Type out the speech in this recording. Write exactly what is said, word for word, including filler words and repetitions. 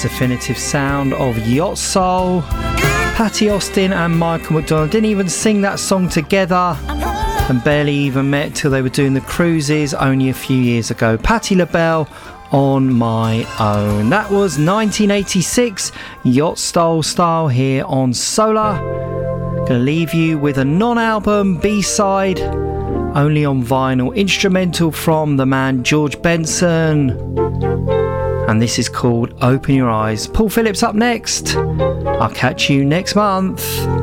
definitive sound of Yacht Soul. Patty Austin and Michael McDonald didn't even sing that song together and barely even met till they were doing the cruises only a few years ago. Patti LaBelle, On My Own. That was nineteen eighty-six, Yacht Soul style here on Solar. Gonna leave you with a non-album B-side, only on vinyl, instrumental from the man George Benson. And this is called Open Your Eyes. Paul Phillips up next. I'll catch you next month.